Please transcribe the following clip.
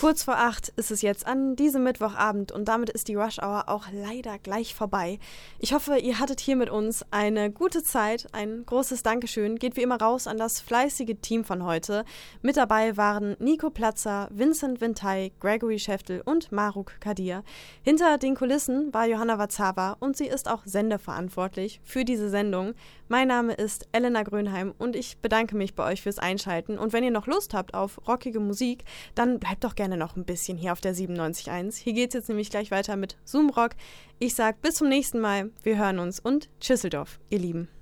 Kurz vor 8 ist es jetzt an diesem Mittwochabend und damit ist die Rush Hour auch leider gleich vorbei. Ich hoffe, ihr hattet hier mit uns eine gute Zeit. Ein großes Dankeschön geht wie immer raus an das fleißige Team von heute. Mit dabei waren Nico Platzer, Vincent Vintay, Gregory Schäftel und Maruk Kadir. Hinter den Kulissen war Johanna Wazawa und sie ist auch sendeverantwortlich für diese Sendung. Mein Name ist Elena Grönheim und ich bedanke mich bei euch fürs Einschalten. Und wenn ihr noch Lust habt auf rockige Musik, dann bleibt doch gerne noch ein bisschen hier auf der 97.1. Hier geht's jetzt nämlich gleich weiter mit Zoom Rock. Ich sag bis zum nächsten Mal. Wir hören uns und Tschüsseldorf, ihr Lieben.